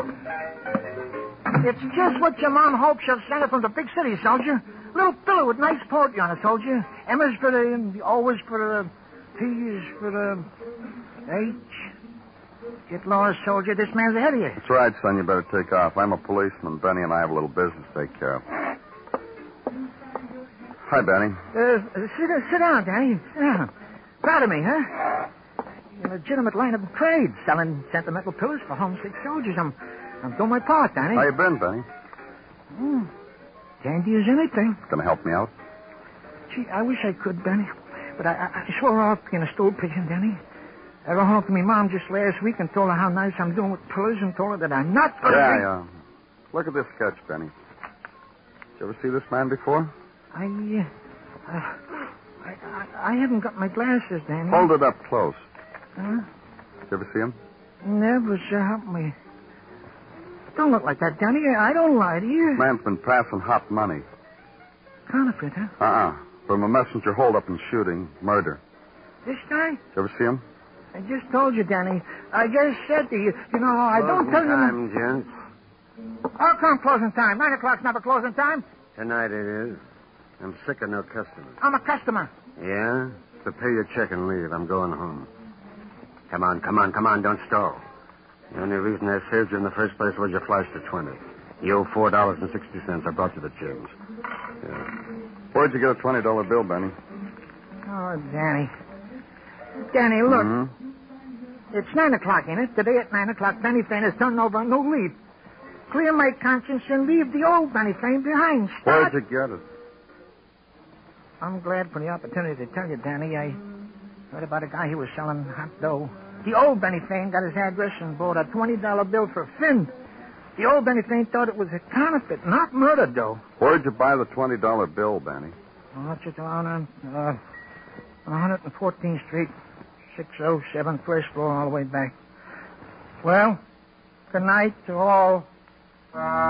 It's just what your mom hopes she'll send it from the big city, soldier. Little pillow with nice poetry on it, soldier. M's for the O is for the P's for the H. Get lost, soldier. This man's ahead of you. That's right, son. You better take off. I'm a policeman. Benny and I have a little business to take care of. Hi, Benny. Sit down, Danny. Sit down. Proud of me, huh? A legitimate line of trade, selling sentimental pillows for homesick soldiers. I'm doing my part, Danny. How you been, Benny? Dandy as anything. Gonna help me out? Gee, I wish I could, Benny. But I swore off being a stool pigeon, Danny. I wrote home to me mom just last week and told her how nice I'm doing with pillows and told her that I'm not going to... Yeah. Look at this sketch, Benny. Did you ever see this man before? I haven't got my glasses, Danny. Hold it up close. Huh? Did you ever see him? Never help me. Don't look like that, Danny. I don't lie to you. Man's been passing hot money. Counterfeit, huh? From a messenger holdup and shooting, murder. This guy? Did you ever see him? I just told you, Danny. I just said to you, I don't tell you... Closing time, gents. How come closing time? 9 o'clock's never closing time. Tonight it is. I'm sick of no customers. I'm a customer. Yeah? So pay your check and leave. I'm going home. Come on. Don't stall. The only reason I saved you in the first place was you flashed a 20. You owe $4.60. I brought you the change. Yeah. Where'd you get a $20 bill, Benny? Oh, Danny. Danny, look. Mm-hmm. It's 9 o'clock, ain't it? Today at 9 o'clock, Benny Fane has turned over a new leaf. Clear my conscience and leave the old Benny Fane behind. Where'd you get it? I'm glad for the opportunity to tell you, Danny. I heard about a guy who was selling hot dough. The old Benny Fane got his address and bought a $20 bill for Finn. The old Benny Fane thought it was a counterfeit, not murder dough. Where'd you buy the $20 bill, Benny? Oh, just on 114th Street, 607, first floor, all the way back. Well, good night to all.